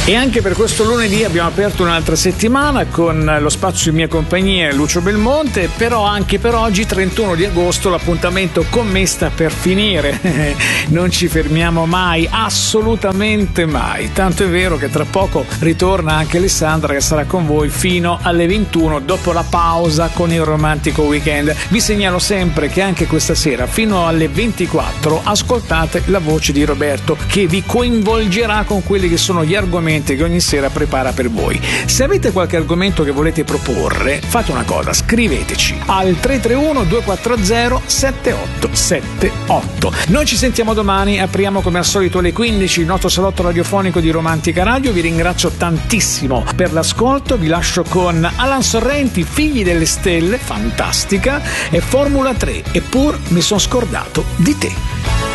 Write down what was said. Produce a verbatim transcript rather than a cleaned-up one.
E anche per questo lunedì abbiamo aperto un'altra settimana con lo spazio in mia compagnia Lucio Belmonte, però anche per oggi trentuno di agosto l'appuntamento con me sta per finire. Non ci fermiamo mai, assolutamente mai, tanto è vero che tra poco ritorna anche Alessandra, che sarà con voi fino alle ventuno dopo la pausa con il romantico weekend. Vi segnalo sempre che anche questa sera fino alle ventiquattro ascoltate la voce di Roberto, che vi coinvolgerà con quelli che sono gli argomenti che ogni sera prepara per voi. Se avete qualche argomento che volete proporre, fate una cosa, scriveteci al tre tre uno due quattro zero sette otto sette otto. Noi ci sentiamo domani, apriamo come al solito alle quindici il nostro salotto radiofonico di Romantica Radio. Vi ringrazio tantissimo per l'ascolto, vi lascio con Alan Sorrenti, Figli delle Stelle, fantastica, e Formula tre, eppur mi sono scordato di te.